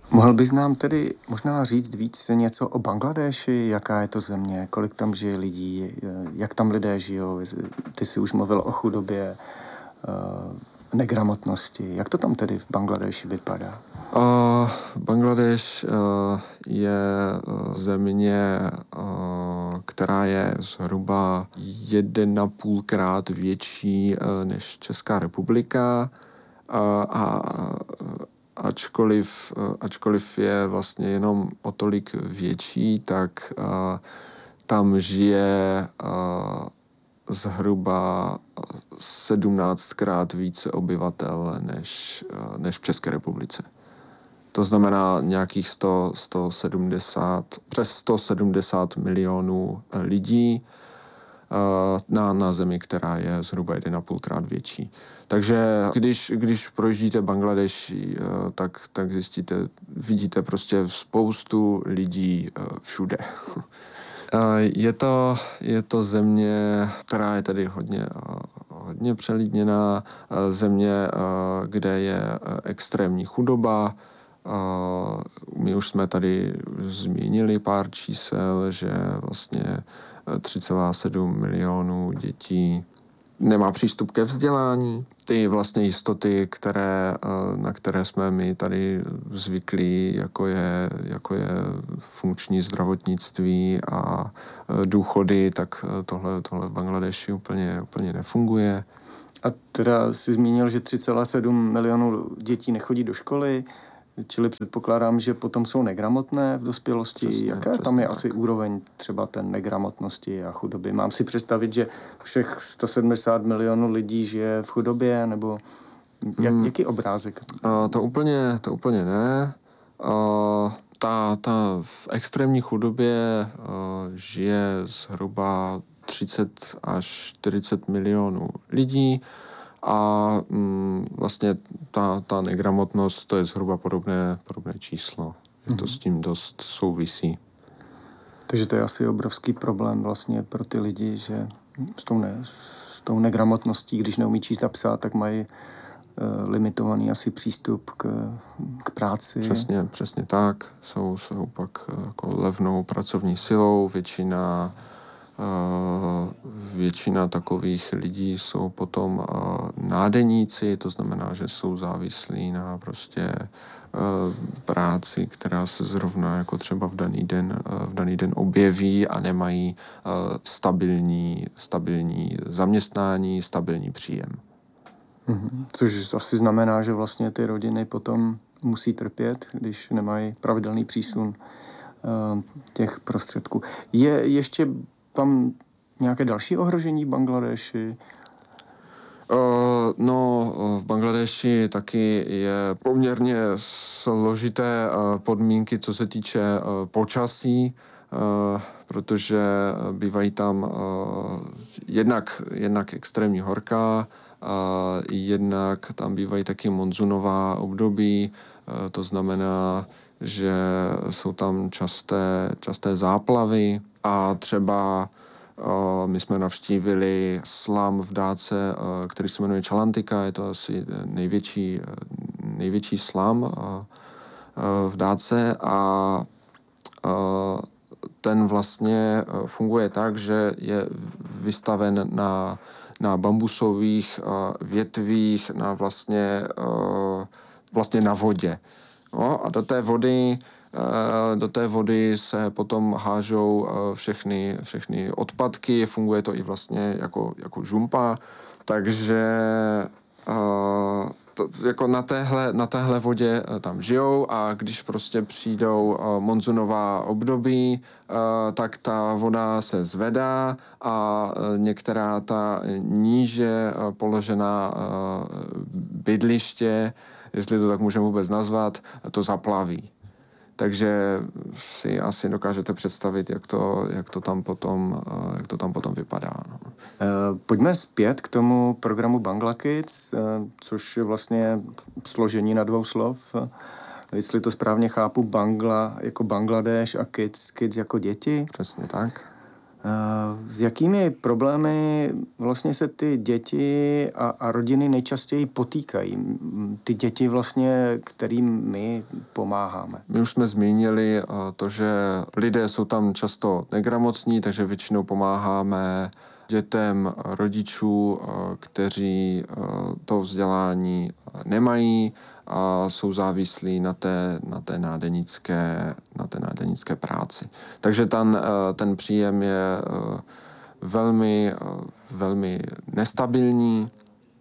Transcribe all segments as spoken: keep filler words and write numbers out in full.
Mohl bys nám tedy možná říct víc něco o Bangladéši? Jaká je to země? Kolik tam žije lidí? Jak tam lidé žijou? Ty jsi už mluvil o chudobě, negramotnosti. Jak to tam tedy v Bangladéši vypadá? Uh, Bangladéš uh, je země, uh, která je zhruba jeden a půlkrát větší uh, než Česká republika uh, a ačkoliv, uh, ačkoliv je vlastně jenom o tolik větší, tak uh, tam žije uh, zhruba sedmnáctkrát více obyvatel než, uh, než v České republice. To znamená nějakých sto, sto sedmdesát, přes sto sedmdesát milionů lidí na, na zemi, která je zhruba jeden a půlkrát větší. Takže když, když projíždíte Bangladeši, tak, tak zjistíte, vidíte prostě spoustu lidí všude. Je to, je to země, která je tady hodně, hodně přelidněná, země, kde je extrémní chudoba. Uh, my už jsme tady zmínili pár čísel, že vlastně tři celá sedm milionů dětí nemá přístup ke vzdělání. Ty vlastně jistoty, které, uh, na které jsme my tady zvyklí, jako je, jako je funkční zdravotnictví a uh, důchody, tak tohle, tohle v Bangladeši úplně, úplně nefunguje. A teda jsi zmínil, že tři celá sedm milionů dětí nechodí do školy, čili předpokládám, že potom jsou negramotné v dospělosti. Přesně, Jaká přesně tam je tak. asi úroveň třeba té negramotnosti a chudoby? Mám si představit, že všech sto sedmdesát milionů lidí žije v chudobě, nebo jak, hmm. jaký obrázek? Uh, to úplně, to úplně ne. Uh, ta, ta v extrémní chudobě uh, žije zhruba třicet až čtyřicet milionů lidí. A mm, vlastně ta, ta negramotnost, to je zhruba podobné, podobné číslo. Je to mm-hmm. s tím dost souvisí. Takže to je asi obrovský problém vlastně pro ty lidi, že s tou, ne, s tou negramotností, když neumí číst a psát, tak mají uh, limitovaný asi přístup k, k práci. Přesně, přesně tak. Jsou, jsou pak jako levnou pracovní silou, většina Uh, většina takových lidí jsou potom uh, nádeníci, to znamená, že jsou závislí na prostě uh, práci, která se zrovna jako třeba v daný den, uh, v daný den objeví a nemají uh, stabilní, stabilní zaměstnání, stabilní příjem. Mm-hmm. Což asi znamená, že vlastně ty rodiny potom musí trpět, když nemají pravidelný přísun uh, těch prostředků. Je ještě tam nějaké další ohrožení v Bangladeši? Uh, no, v Bangladeši taky je poměrně složité uh, podmínky, co se týče uh, počasí, uh, protože bývají tam uh, jednak, jednak extrémní horka, uh, jednak tam bývají taky monzunová období, uh, to znamená, že jsou tam časté, časté záplavy a třeba uh, my jsme navštívili slum v Dáce, uh, který se jmenuje Chalantika, je to asi největší, největší slum uh, uh, v Dáce a uh, ten vlastně funguje tak, že je vystaven na, na bambusových uh, větvích, na vlastně, uh, vlastně na vodě. No, a do té vody do té vody se potom hážou všechny, všechny odpadky, funguje to i vlastně jako, jako žumpa, takže to, jako na téhle, na téhle vodě tam žijou a když prostě přijdou monzunová období, tak ta voda se zvedá a některá ta níže položená bydliště, jestli to tak můžeme vůbec nazvat, to zaplaví. Takže si asi dokážete představit, jak to, jak to, tam, potom, jak to tam potom vypadá. No. Pojďme zpět k tomu programu Bangla Kids, což je vlastně složení na dvou slov. Jestli to správně chápu, Bangla jako Bangladeš a Kids, Kids jako děti. Přesně tak. S jakými problémy vlastně se ty děti a, a rodiny nejčastěji potýkají? Ty děti vlastně, kterým my pomáháme. My už jsme zmínili to, že lidé jsou tam často negramotní, takže většinou pomáháme dětem rodičů, kteří to vzdělání nemají a jsou závislí na té, na té nádenické, na té nádenické práci. Takže ten, ten příjem je velmi, velmi nestabilní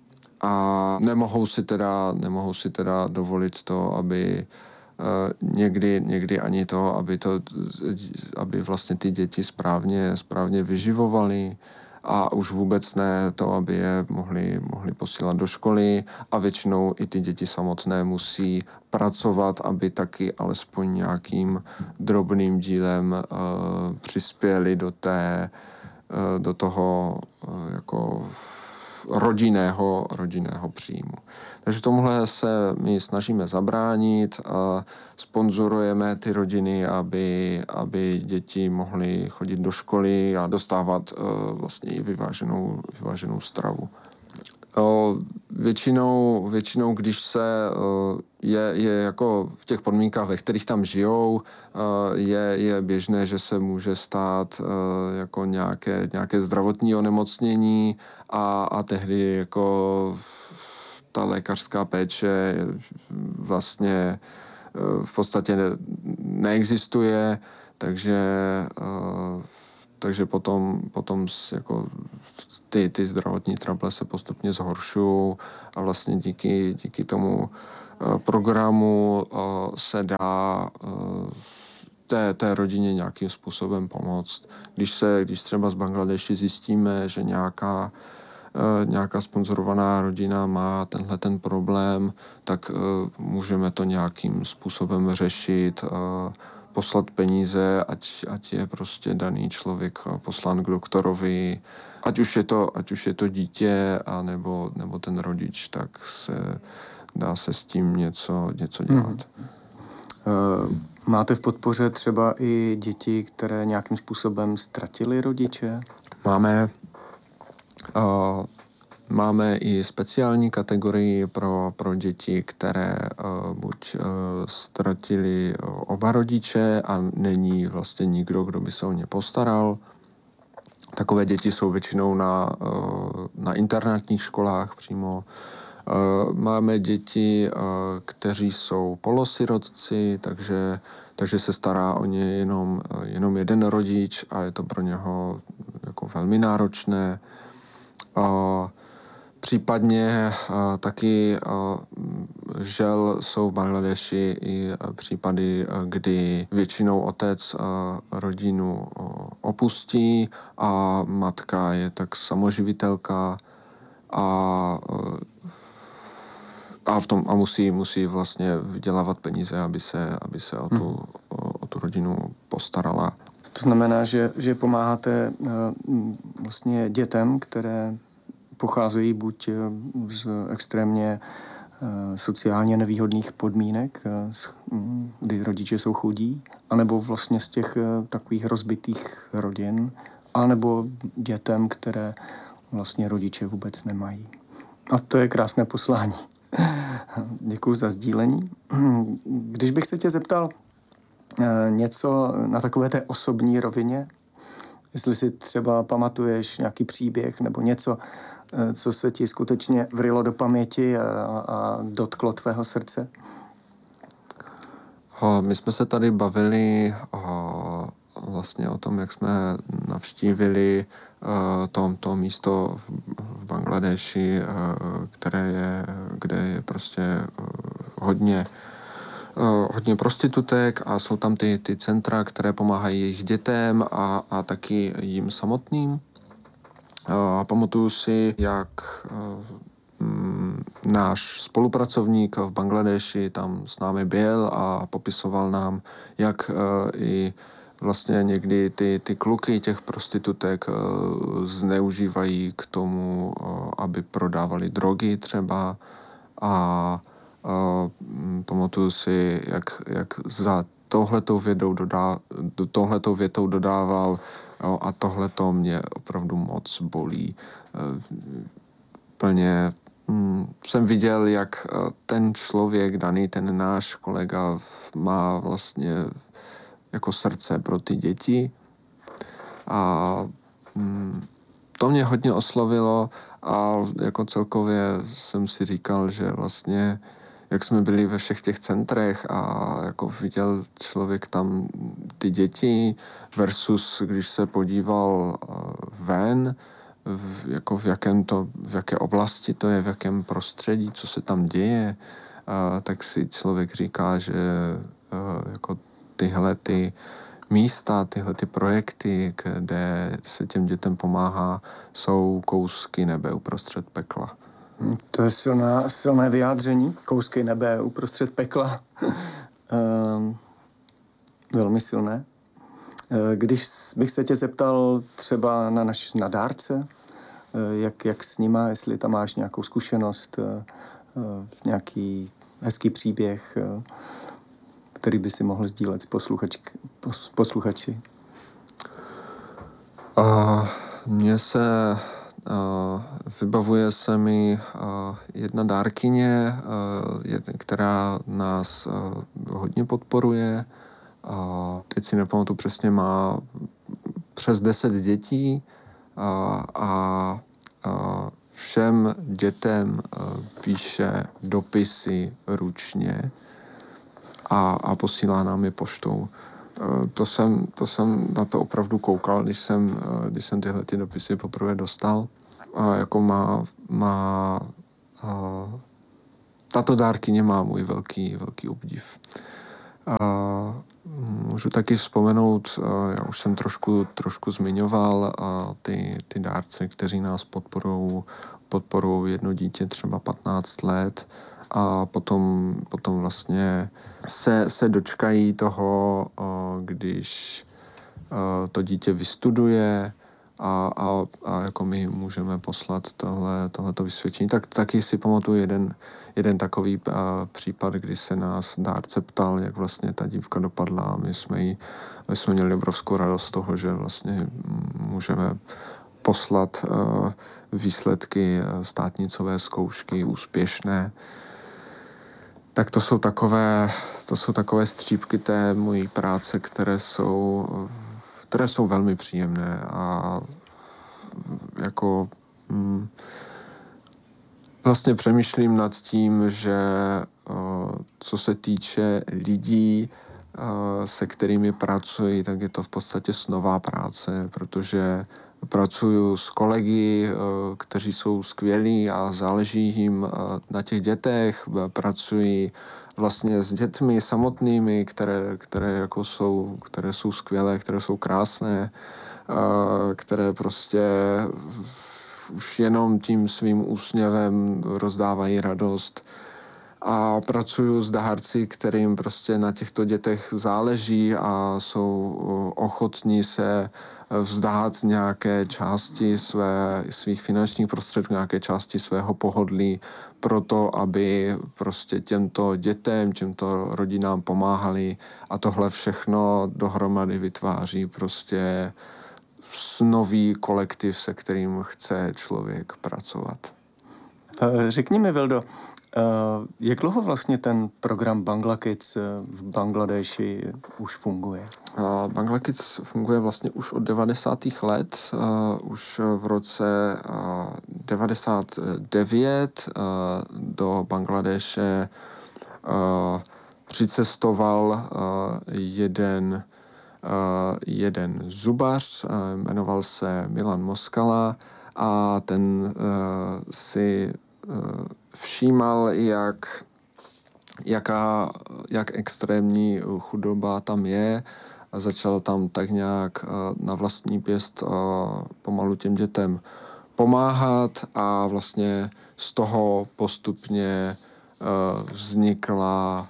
a nemohou si teda, nemohou si teda dovolit to, aby někdy, někdy ani to, aby, to, aby vlastně ty děti správně, správně vyživovali, a už vůbec ne to, aby je mohli, mohli posílat do školy, a většinou i ty děti samotné musí pracovat, aby taky alespoň nějakým drobným dílem uh, přispěli do té, uh, do toho uh, jako rodinného, rodinného příjmu. Takže tomuhle se my snažíme zabránit a sponzorujeme ty rodiny, aby, aby děti mohly chodit do školy a dostávat uh, vlastně i vyváženou, vyváženou stravu. Uh, většinou, většinou, když se uh, je, je jako v těch podmínkách, ve kterých tam žijou, uh, je, je běžné, že se může stát uh, jako nějaké, nějaké zdravotní onemocnění a, a tehdy jako ta lékařská péče vlastně uh, v podstatě ne, neexistuje, takže uh, takže potom, potom jako ty, ty zdravotní trable se postupně zhoršují a vlastně díky, díky tomu programu se dá té, té rodině nějakým způsobem pomoct. Když se, když třeba z Bangladeši zjistíme, že nějaká, nějaká sponzorovaná rodina má tenhle ten problém, tak můžeme to nějakým způsobem řešit, poslat peníze, ať, ať je prostě daný člověk poslán k doktorovi, ať už je to, ať už je to dítě a nebo, nebo ten rodič, tak se dá se s tím něco, něco dělat. Hmm. Máte v podpoře třeba i děti, které nějakým způsobem ztratily rodiče? Máme, uh, máme i speciální kategorii pro, pro děti, které uh, buď uh, ztratili oba rodiče a není vlastně nikdo, kdo by se o ně postaral. Takové děti jsou většinou na, uh, na internátních školách přímo. Uh, máme děti, uh, kteří jsou polosirotci, takže, takže se stará o ně jenom, uh, jenom jeden rodič a je to pro něho jako velmi náročné. Uh, případně uh, taky uh, žel jsou v Bangladeši i uh, případy, uh, kdy většinou otec uh, rodinu uh, opustí a matka je tak samoživitelka a uh, A, v tom, a musí, musí vlastně vydělávat peníze, aby se, aby se o, tu, hmm. o, o tu rodinu postarala. To znamená, že, že pomáháte uh, vlastně dětem, které pocházejí buď z extrémně uh, sociálně nevýhodných podmínek, uh, kdy rodiče jsou chudí, anebo vlastně z těch uh, takových rozbitých rodin, anebo dětem, které vlastně rodiče vůbec nemají. A to je krásné poslání. Děkuji za sdílení. Když bych se tě zeptal něco na takové té osobní rovině, jestli si třeba pamatuješ nějaký příběh nebo něco, co se ti skutečně vrylo do paměti a, a dotklo tvého srdce? My jsme se tady bavili o, vlastně o tom, jak jsme navštívili to, to místo v, v Bangladeši, které je, kde je prostě hodně, hodně prostitutek a jsou tam ty, ty centra, které pomáhají jejich dětem a, a taky jim samotným. A pamatuju si, jak náš spolupracovník v Bangladeši tam s námi byl a popisoval nám, jak i vlastně někdy ty, ty kluky těch prostitutek zneužívají k tomu, aby prodávali drogy třeba a pamatuju si, jak, jak za touhletou větou, dodá, touhletou větou dodával, Jo, a tohle to mě opravdu moc bolí. Plně hm, jsem viděl, jak ten člověk, daný ten náš kolega, má vlastně jako srdce pro ty děti. A hm, to mě hodně oslovilo a jako celkově jsem si říkal, že vlastně jak jsme byli ve všech těch centrech a jako viděl člověk tam ty děti versus když se podíval ven, v, jako v, jakém to, v jaké oblasti to je, v jakém prostředí, co se tam děje, a, tak si člověk říká, že a, jako tyhle ty místa, tyhle ty projekty, kde se těm dětem pomáhá, jsou kousky nebe uprostřed pekla. To je silná, silné vyjádření. Kousky nebe uprostřed pekla. um, velmi silné. Když bych se tě zeptal třeba na naš na dárce, jak, jak s nima, jestli tam máš nějakou zkušenost, nějaký hezký příběh, který by si mohl sdílet s posluchač, pos, posluchači. Uh, mně se Uh, vybavuje se mi uh, jedna dárkyně, uh, jed, která nás uh, hodně podporuje. Uh, teď si nepamatuji přesně, má přes deset dětí uh, a uh, všem dětem uh, píše dopisy ručně a, a posílá nám je poštou. To jsem, to jsem na to opravdu koukal, když jsem, když jsem tyhle ty dopisy poprvé dostal. A jako má, má a, tato dárkyně má můj velký, velký obdiv. A, můžu taky vzpomenout, a, já už jsem trošku, trošku zmiňoval a ty, ty dárce, kteří nás podporují, podporují jedno dítě třeba patnáct let a potom, potom vlastně se, se dočkají toho, když to dítě vystuduje a, a, a jako my můžeme poslat tohle, tohleto vysvědčení. Tak taky si pamatuju jeden, jeden takový případ, kdy se nás dárce ptal, jak vlastně ta dívka dopadla a my jsme, jí, my jsme měli obrovskou radost z toho, že vlastně můžeme poslat výsledky státnicové zkoušky úspěšné. Tak to jsou takové, to jsou takové střípky té mojí práce, které jsou, které jsou velmi příjemné a jako hm, vlastně přemýšlím nad tím, že co se týče lidí, se kterými pracuji, tak je to v podstatě snová práce, protože pracuju s kolegy, kteří jsou skvělí a záleží jim na těch dětech. Pracuji vlastně s dětmi samotnými, které, které, jako jsou, které jsou skvělé, které jsou krásné, které prostě už jenom tím svým úsměvem rozdávají radost. A pracuju s dárci, kterým prostě na těchto dětech záleží a jsou ochotní se vzdát nějaké části své, svých finančních prostředků, nějaké části svého pohodlí pro to, aby prostě těmto dětem, těmto rodinám pomáhali a tohle všechno dohromady vytváří prostě nový kolektiv, se kterým chce člověk pracovat. Řekni mi, Vildo, jak dlouho vlastně ten program Bangla Kids v Bangladeši už funguje? Bangla Kids funguje vlastně už od devadesátých let. Už v roce devadesát devět do Bangladeše přicestoval jeden, jeden zubař, jmenoval se Milan Moskala a ten si všímal, jak, jaká, jak extrémní chudoba tam je a začal tam tak nějak na vlastní pěst pomalu těm dětem pomáhat a vlastně z toho postupně vznikla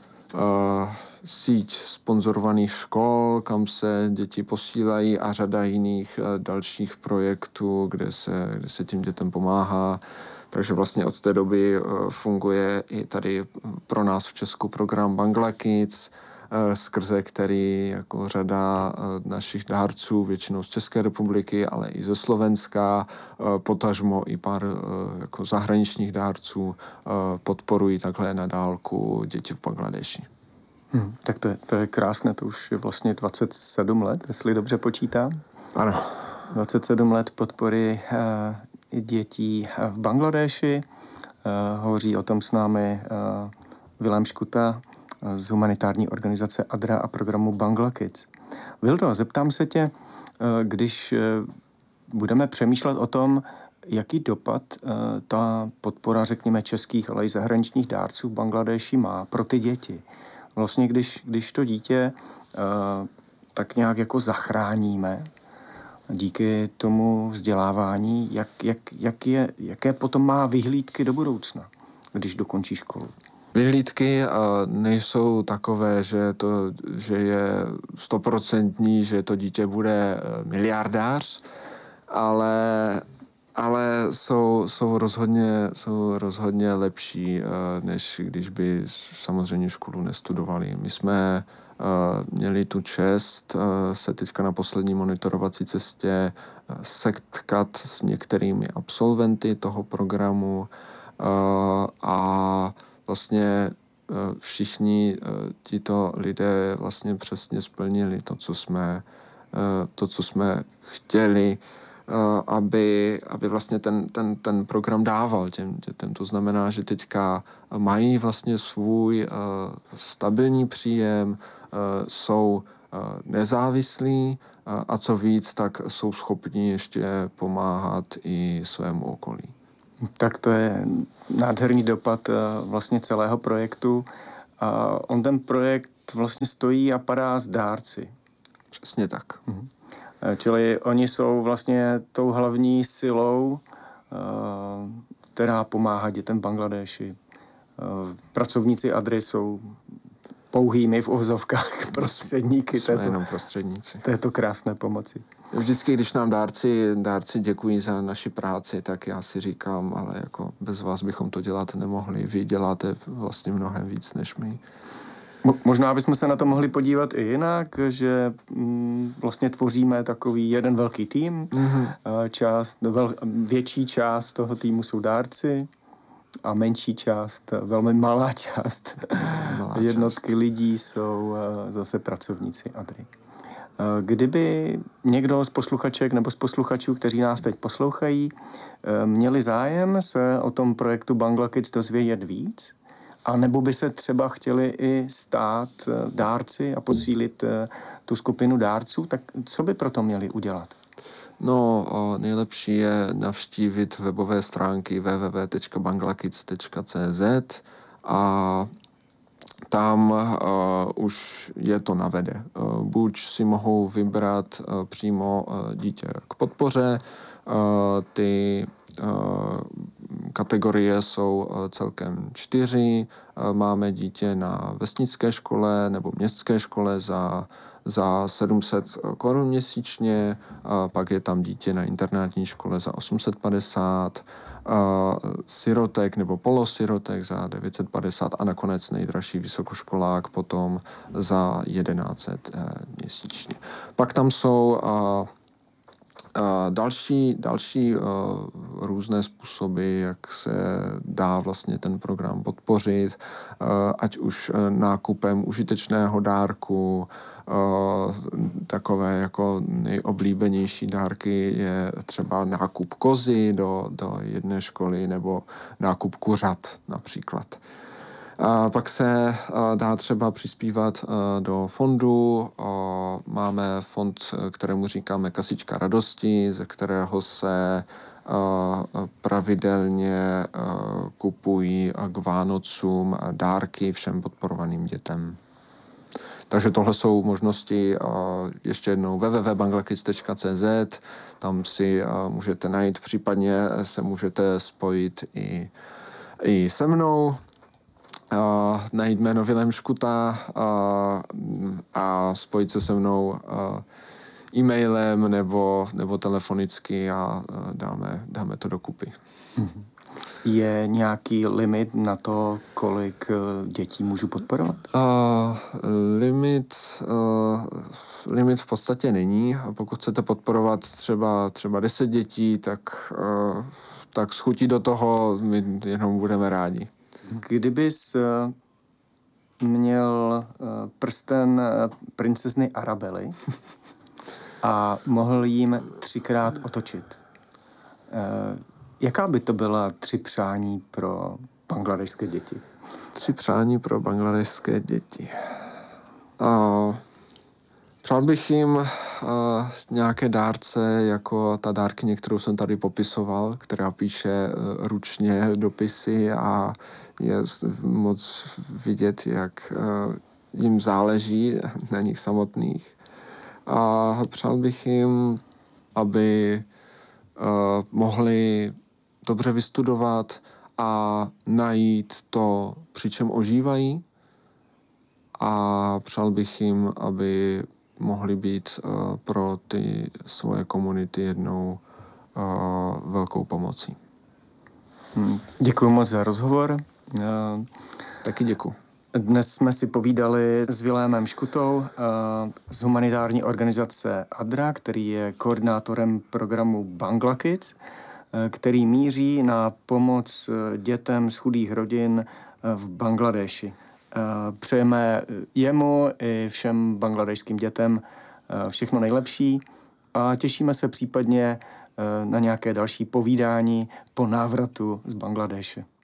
síť sponzorovaných škol, kam se děti posílají a řada jiných dalších projektů, kde se, kde se tím dětem pomáhá. Takže vlastně od té doby funguje i tady pro nás v Česku program Bangla Kids skrze který jako řada našich dárců, většinou z České republiky, ale i ze Slovenska, potažmo i pár jako zahraničních dárců podporují takhle na dálku děti v Bangladeši. Hmm, tak to je, to je krásné, to už je vlastně dvacet sedm let, jestli dobře počítám. Ano. dvacet sedm let podpory uh, dětí v Bangladeši. Uh, hovoří o tom s námi uh, Vilém Škuta z humanitární organizace Adra a programu Bangla Kids. Vildo, zeptám se tě, uh, když uh, budeme přemýšlet o tom, jaký dopad uh, ta podpora, řekněme, českých, ale i zahraničních dárců v Bangladeši má pro ty děti. Vlastně, když, když to dítě uh, tak nějak jako zachráníme díky tomu vzdělávání, jak, jak, jak je, jaké potom má vyhlídky do budoucna, když dokončí školu? Vyhlídky uh, nejsou takové, že, to, že je stoprocentní, že to dítě bude miliardář, ale, ale jsou, jsou, rozhodně, jsou rozhodně lepší, uh, než když by samozřejmě školu nestudovali. My jsme uh, měli tu čest uh, se teďka na poslední monitorovací cestě uh, setkat s některými absolventy toho programu uh, a vlastně uh, všichni uh, tito lidé vlastně přesně splnili to, co jsme, uh, to, co jsme chtěli, aby, aby vlastně ten, ten, ten program dával těm dětem. To znamená, že teďka mají vlastně svůj uh, stabilní příjem, uh, jsou uh, nezávislí uh, a co víc, tak jsou schopni ještě pomáhat i svému okolí. Tak to je nádherný dopad uh, vlastně celého projektu. A on ten projekt vlastně stojí a padá s dárci. Přesně tak. Mhm. Čili oni jsou vlastně tou hlavní silou, která pomáhá dětem v Bangladeši. Pracovníci Adry jsou pouhými v uvozovkách prostředníky Jsme této, jenom prostředníci. této krásné pomoci. Vždycky, když nám dárci, dárci děkují za naši práci, tak já si říkám, ale jako bez vás bychom to dělat nemohli. Vy děláte vlastně mnohem víc než my. Možná bychom se na to mohli podívat i jinak, že mm, vlastně tvoříme takový jeden velký tým. Mm-hmm. Část, vel, větší část toho týmu jsou dárci a menší část, velmi malá část malá jednotky část. lidí jsou zase pracovníci Adry. Kdyby někdo z posluchaček nebo z posluchačů, kteří nás teď poslouchají, měli zájem se o tom projektu Bangla Kids dozvědět víc, a nebo by se třeba chtěli i stát dárci a posílit tu skupinu dárců, tak co by proto měli udělat? No, nejlepší je navštívit webové stránky w w w tečka banglakids tečka c z a tam uh, už je to navede. Uh, buď si mohou vybrat uh, přímo uh, dítě k podpoře, uh, ty uh, kategorie jsou celkem čtyři. Máme dítě na vesnické škole nebo městské škole za, za sedm set korun měsíčně, a pak je tam dítě na internátní škole za osm set padesát, sirotek nebo polosirotek za devět set padesát a nakonec nejdražší vysokoškolák potom za jedenáct set měsíčně. Pak tam jsou Uh, další, další uh, různé způsoby, jak se dá vlastně ten program podpořit, uh, ať už uh, nákupem užitečného dárku, uh, takové jako nejoblíbenější dárky je třeba nákup kozy do, do jedné školy nebo nákup kuřat například. A pak se dá třeba přispívat do fondu. Máme fond, kterému říkáme Kasička radosti, ze kterého se pravidelně kupují k Vánocům dárky všem podporovaným dětem. Takže tohle jsou možnosti, ještě jednou w w w tečka banglakids tečka c z, tam si můžete najít, případně se můžete spojit i, i se mnou. Uh, najít jméno Vilém Škuta uh, a spojit se se mnou uh, e-mailem nebo, nebo telefonicky a uh, dáme, dáme to dokupy. Je nějaký limit na to, kolik dětí můžu podporovat? Uh, limit, uh, limit v podstatě není. Pokud chcete podporovat třeba, třeba deset dětí, tak, uh, tak s chutí do toho my jenom budeme rádi. Kdybys uh, měl uh, prsten uh, princezny Arabely a mohl jim třikrát otočit, uh, jaká by to byla tři přání pro bangladešské děti? Tři přání pro bangladešské děti. Uh, přál bych jim uh, nějaké dárce, jako ta dárkyně, kterou jsem tady popisoval, která píše uh, ručně dopisy a je moc vidět, jak uh, jim záleží na nich samotných. A přál bych jim, aby uh, mohli dobře vystudovat a najít to, při čem ožívají. A přál bych jim, aby mohli být uh, pro ty svoje komunity jednou uh, velkou pomocí. Hmm, děkuji moc za rozhovor. Uh, Taky děkuji. Dnes jsme si povídali s Vilémem Škutou uh, z humanitární organizace ADRA, který je koordinátorem programu Bangla Kids, uh, který míří na pomoc dětem z chudých rodin uh, v Bangladeši. Uh, přejeme jemu i všem bangladešským dětem uh, všechno nejlepší a těšíme se případně uh, na nějaké další povídání po návratu z Bangladeše.